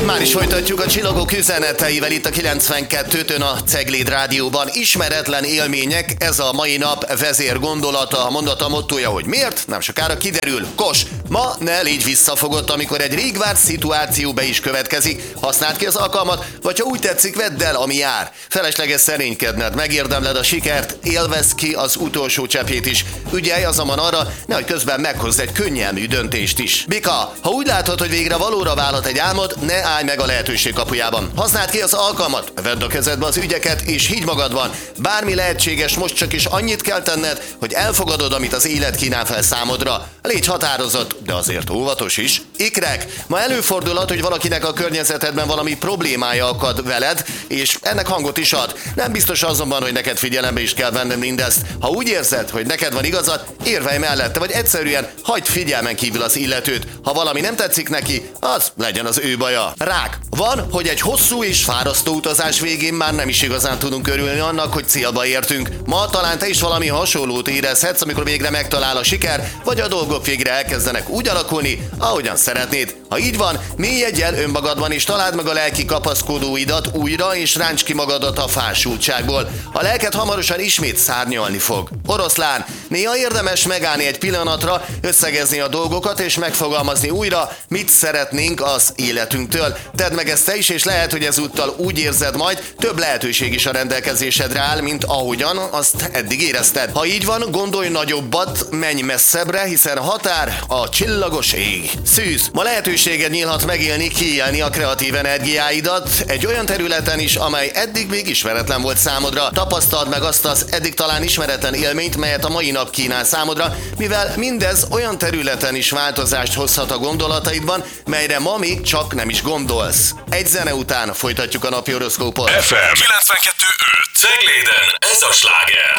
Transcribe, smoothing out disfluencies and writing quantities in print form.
Már is folytatjuk a csillagok üzeneteivel itt a 92-tön a Cegléd Rádióban. Ismeretlen élmények, ez a mai nap vezér gondolata, a mondata mottója, hogy miért? Nem sokára kiderül. Kos, ma ne légy visszafogott, amikor egy rég várt szituáció be is következik. Használd ki az alkalmat, vagy ha úgy tetszik, vedd el, ami jár. Felesleges szerénykedned, megérdemled a sikert, élvezd ki az utolsó cseppét is. Ügyelj azonban arra, nehogy közben meghozd egy könnyelmű döntést is. Bika, ha úgy látod, hogy végre valóra válhat egy álmod, ne állj meg a lehetőség kapujában. Használd ki az alkalmat, vedd a kezedbe az ügyeket, és higgy magadban. Bármi lehetséges, most csak is annyit kell tenned, hogy elfogadod, amit az élet kínál fel számodra. Légy határozott, de azért óvatos is. Ikrek, ma előfordulhat, hogy valakinek a környezetedben valami problémája akad veled, és ennek hangot is ad. Nem biztos azonban, hogy neked figyelembe is kell venned mindezt. Ha úgy érzed, hogy neked van igazad, érvelj mellette, vagy egyszerűen hagyd figyelmen kívül az illetőt. Ha valami nem tetszik neki, az legyen az ő baja. Rák, van, hogy egy hosszú és fárasztó utazás végén már nem is igazán tudunk örülni annak, hogy célba értünk. Ma talán te is valami hasonlót érezhetsz, amikor végre megtalál a siker, vagy a dolgok végre elkezdenek úgy alakulni, ahogyan szeretnéd. Ha így van, mélyedj el önmagadban és találd meg a lelki kapaszkodóidat újra, és ránts ki magadat a fásultságból. A lelked hamarosan ismét szárnyalni fog. Oroszlán, néha érdemes megállni egy pillanatra, összegezni a dolgokat és megfogalmazni újra, mit szeretnénk az életünktől. Tedd meg ezt te is, és lehet, hogy ezúttal úgy érzed majd, több lehetőség is a rendelkezésedre áll, mint ahogyan azt eddig érezted. Ha így van, gondolj nagyobbat, menj messzebbre, hiszen határ a csillagos ég. Szűz, ma lehetőséged nyílhat megélni, kiélni a kreatív energiáidat egy olyan területen is, amely eddig még ismeretlen volt számodra. Tapasztald meg azt az eddig talán ismeretlen élményt, melyet a mai nap kínál számodra, mivel mindez olyan területen is változást hozhat a gondolataidban, melyre ma még csak nem is gondolsz. Egy zene után folytatjuk a napi horoszkópot. FM 92.5 Cegléden, ez a sláger.